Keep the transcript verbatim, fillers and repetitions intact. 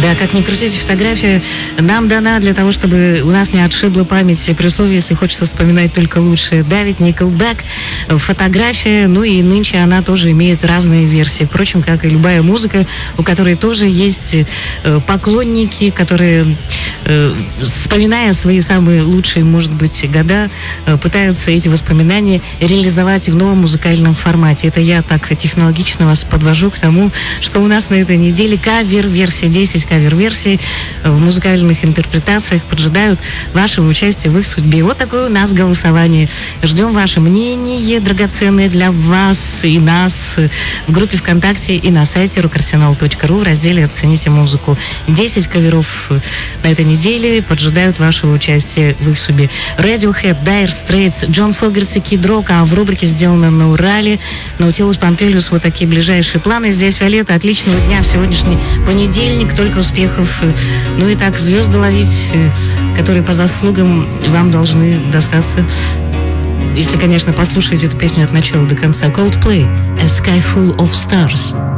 Да, как ни крутите, фотография нам дана для того, чтобы у нас не отшибла память, при условии, если хочется вспоминать только лучшее. Да, ведь Nickelback, фотография, ну и нынче она тоже имеет разные версии. Впрочем, как и любая музыка, у которой тоже есть поклонники, которые, вспоминая свои самые лучшие, может быть, года, пытаются эти воспоминания реализовать в новом музыкальном формате. Это я так технологично вас подвожу к тому, что у нас на этой неделе кавер-версия, десять кавер-версий в музыкальных интерпретациях поджидают вашего участия в их судьбе. Вот такое у нас голосование. Ждем ваше мнение, драгоценное для вас и нас в группе ВКонтакте и на сайте рок арсенал точка ру в разделе «Оцените музыку». десять каверов на этой неделе поджидают вашего участия в их судьбе. Radiohead, Dire Straits, Джон Фогерти, Kid Rock, а в рубрике «Сделано на Урале» Наутилус Помпилиус. Вот такие ближайшие планы. Здесь Виолетта. Отличного дня в сегодняшний понедельник. Только успехов. Ну и так, звезды ловить, которые по заслугам вам должны достаться. Если, конечно, послушаете эту песню от начала до конца. Coldplay, A Sky Full of Stars.